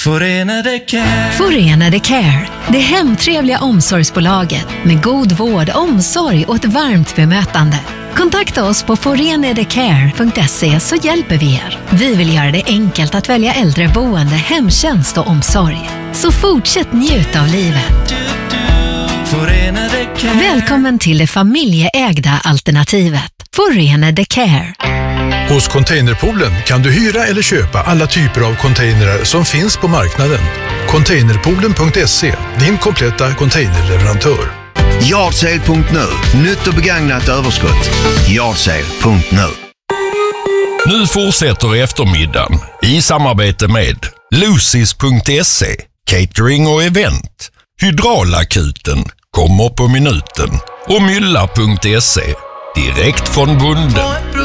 Förenade Care. Förenade Care, det hemtrevliga omsorgsbolaget med god vård, omsorg och ett varmt bemötande. Kontakta oss på forenadecare.se så hjälper vi er. Vi vill göra det enkelt att välja äldreboende, hemtjänst och omsorg. Så fortsätt njuta av livet. Förenade Care. Välkommen till det familjeägda alternativet. Förenade Care. Hos Containerpoolen kan du hyra eller köpa alla typer av containrar som finns på marknaden. Containerpoolen.se, din kompletta containerleverantör. Yardsale.nu, nytt och begagnat överskott. Yardsale.nu. Nu fortsätter eftermiddagen i samarbete med Lucis.se, catering och event. Hydraulakuten kommer på minuten och Mylla.se, direkt från bonden.